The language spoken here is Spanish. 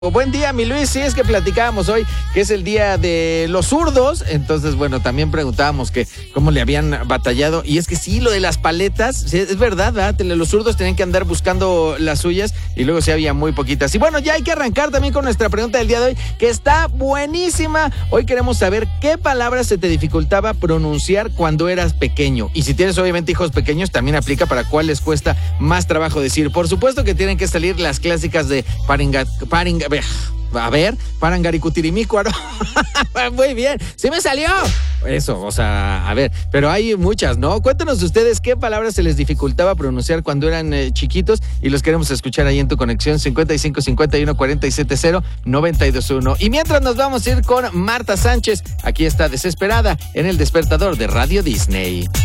Buen día, mi Luis. Sí, es que platicábamos hoy que es el día de los zurdos. Entonces, bueno, también preguntábamos que cómo le habían batallado. Y es que sí, lo de las paletas, sí, es verdad, ¿verdad? Los zurdos tenían que andar buscando las suyas y luego sí había muy poquitas. Y bueno, ya hay que arrancar también con nuestra pregunta del día de hoy, que está buenísima. Hoy queremos saber qué palabras se te dificultaba pronunciar cuando eras pequeño. Y si tienes obviamente hijos pequeños, también aplica para cuál les cuesta más trabajo decir. Por supuesto que tienen que salir las clásicas de Parangaricutirimícuaro. Muy bien, sí me salió. Eso, o sea, a ver, pero hay muchas, ¿no? Cuéntanos ustedes qué palabras se les dificultaba pronunciar cuando eran chiquitos y los queremos escuchar ahí en tu conexión 55 51 47 0 921. Y mientras nos vamos a ir con Marta Sánchez, aquí está Desesperada en el despertador de Radio Disney.